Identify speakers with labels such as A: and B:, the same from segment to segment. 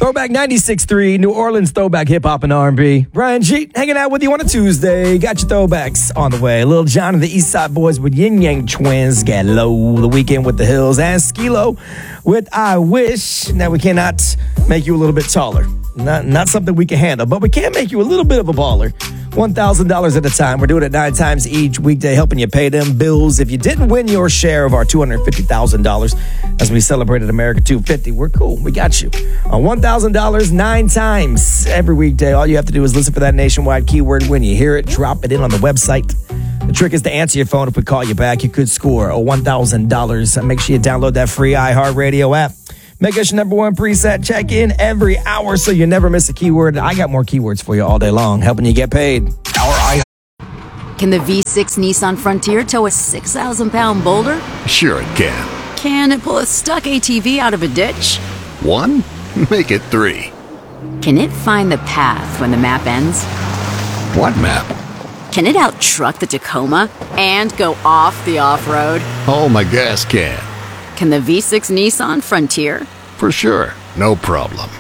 A: Throwback 96.3, New Orleans throwback hip-hop and R&B. Brian G, hanging out with you on a Tuesday. Got your throwbacks on the way. Lil Jon and the East Side Boys with Yin Yang Twins. Got Low, The Weeknd with The Hills. And Skilo with I Wish. Now, we cannot make you a little bit taller. Not something we can handle, but we can make you a little bit of a baller. $1,000 at a time. We're doing it 9 times each weekday, helping you pay them bills. If you didn't win your share of our $250,000 as we celebrated America 250, we're cool. We got you. On $1,000 9 times every weekday. All you have to do is listen for that nationwide keyword. When you hear it, drop it in on the website. The trick is to answer your phone. If we call you back, you could score a $1,000. Make sure you download that free iHeartRadio app. Make us your number one preset. Check in every hour so you never miss a keyword. I got more keywords for you all day long, helping you get paid.
B: Can the V6 Nissan Frontier tow a 6,000-pound boulder?
C: Sure it can.
B: Can it pull a stuck ATV out of a ditch?
C: 1? Make it 3.
B: Can it find the path when the map ends?
C: What map?
B: Can it out-truck the Tacoma and go off the off-road?
C: Oh, my gas can.
B: Can the V6 Nissan Frontier?
C: For sure. No problem.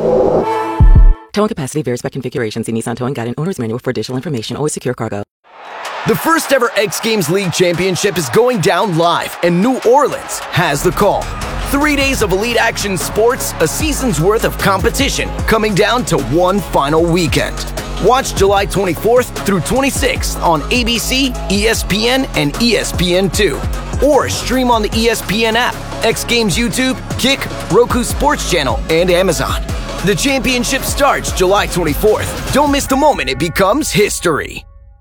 D: Towing capacity varies by configuration. See Nissan Towing Guide and Owner's Manual for additional information. Always secure cargo.
E: The first ever X Games League Championship is going down live, and New Orleans has the call. 3 days of elite action sports, a season's worth of competition, coming down to one final weekend. Watch July 24th through 26th on ABC, ESPN, and ESPN2. Or stream on the ESPN app, X Games YouTube, Kick, Roku Sports Channel, and Amazon. The championship starts July 24th. Don't miss the moment it becomes history.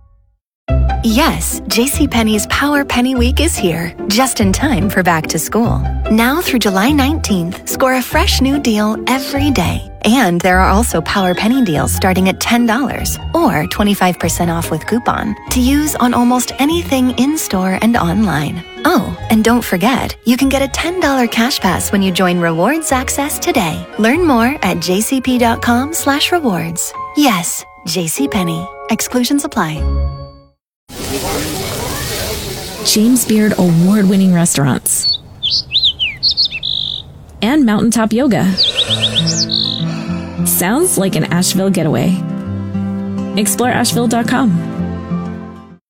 F: Yes, JCPenney's Power Penny Week is here, just in time for back to school. Now through July 19th, score a fresh new deal every day. And there are also Power Penny deals starting at $10 or 25% off with coupon to use on almost anything in-store and online. Oh, and don't forget, you can get a $10 cash pass when you join Rewards Access today. Learn more at jcp.com/rewards. Yes, JCPenney. Exclusions apply.
G: James Beard award-winning restaurants, and mountaintop yoga. Sounds like an Asheville getaway. Explore Asheville.com.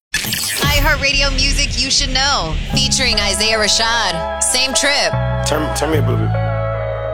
H: iHeartRadio music you should know, featuring Isaiah Rashad. Same trip.
I: Turn me a little bit.